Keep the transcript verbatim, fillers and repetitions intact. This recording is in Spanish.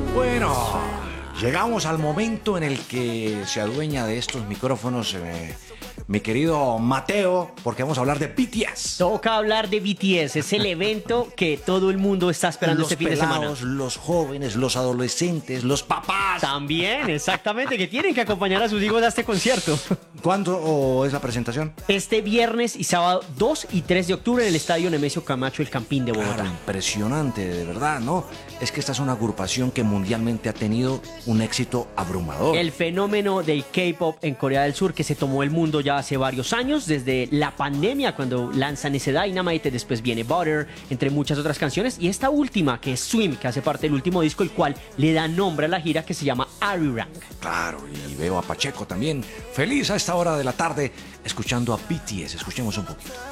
Bueno, llegamos al momento en el que se adueña de estos micrófonos eh, mi querido Mateo, porque vamos a hablar de B T S. Toca hablar de B T S, es el evento que todo el mundo está esperando Los este fin de pelados, semana. los jóvenes, los adolescentes, los papás. También, exactamente, que tienen que acompañar a sus hijos a este concierto. ¿Cuándo oh, es la presentación? Este viernes y sábado dos y tres de octubre en el Estadio Nemesio Camacho, el Campín de Bogotá. Claro, impresionante, de verdad, ¿no? Es que esta es una agrupación que mundialmente ha tenido un éxito abrumador. El fenómeno del K-pop en Corea del Sur que se tomó el mundo ya hace varios años, desde la pandemia cuando lanzan ese Dynamite, después viene Butter, entre muchas otras canciones, y esta última que es Swim, que hace parte del último disco, el cual le da nombre a la gira, que se llama Arirang. Claro, y veo a Pacheco también feliz a esta hora de la tarde escuchando a B T S. Escuchemos un poquito.